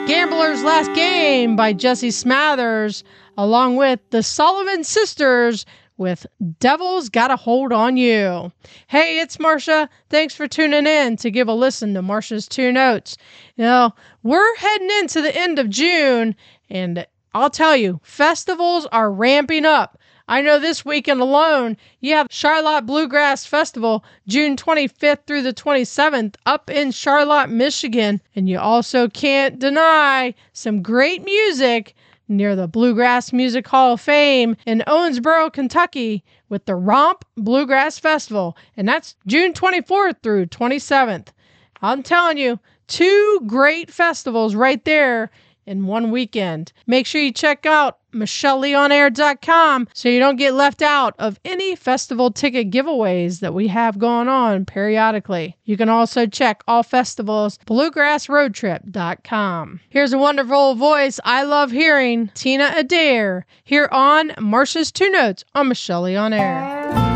Gambler's Last Game by Jesse Smathers, along with the Sullivan Sisters with Devil's Got a Hold on You. Hey, it's Marcia. Thanks for tuning in to give a listen to Marcia's Two Notes. You know, we're heading into the end of June, and I'll tell you, festivals are ramping up. I know this weekend alone, you have Charlotte Bluegrass Festival, June 25th through the 27th, up in Charlotte, Michigan. And you also can't deny some great music near the Bluegrass Music Hall of Fame in Owensboro, Kentucky, with the Romp Bluegrass Festival. And that's June 24th through 27th. I'm telling you, two great festivals right there in one weekend. Make sure you check out MichelleLeonair.com so you don't get left out of any festival ticket giveaways that we have going on periodically. You can also check all festivals, BluegrassRoadTrip.com. Here's a wonderful voice I love hearing, Tina Adair, here on Marcia's Two Notes on Michelle Lee on Air.